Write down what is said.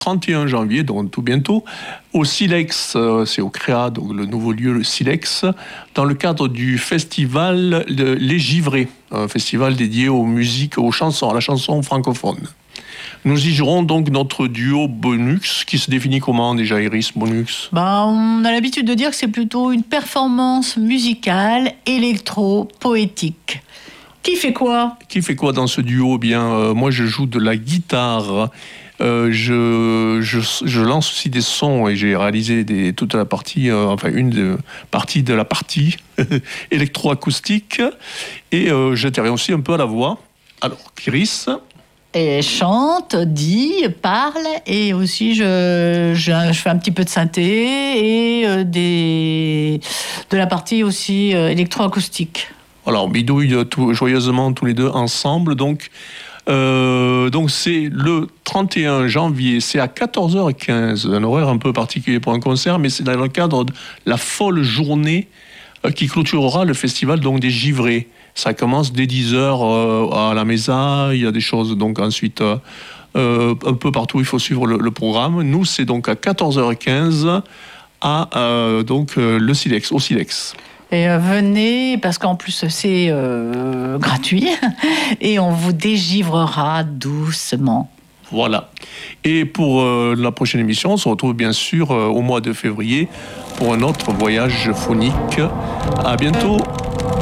31 janvier, donc tout bientôt, au Silex, c'est au Créa, donc le nouveau lieu, le Silex, dans le cadre du festival Les Givrés, un festival dédié aux musiques, aux chansons, à la chanson francophone. Nous y jouerons donc notre duo Bonux, qui se définit comment déjà, Iris, Bonux? On a l'habitude de dire que c'est plutôt une performance musicale, électro-poétique. Qui fait quoi? Qui fait quoi dans ce duo? Moi je joue de la guitare. Je lance aussi des sons et j'ai réalisé toute la partie, partie de la partie électroacoustique. Et j'interviens aussi un peu à la voix. Alors, Iris? Et chante, dit, parle, et aussi je fais un petit peu de synthé et de la partie aussi électroacoustique. Alors, on bidouille joyeusement tous les deux ensemble. Donc c'est le 31 janvier, c'est à 14h15, un horaire un peu particulier pour un concert, mais c'est dans le cadre de la folle journée qui clôturera le festival donc, des Givrés. Ça commence dès 10h à la Mesa, il y a des choses donc ensuite un peu partout, il faut suivre le programme. Nous, c'est donc à 14h15 à le Silex, au Silex. Et venez, parce qu'en plus c'est gratuit, et on vous dégivrera doucement. Voilà. Et pour la prochaine émission, on se retrouve bien sûr au mois de février pour un autre voyage phonique. À bientôt.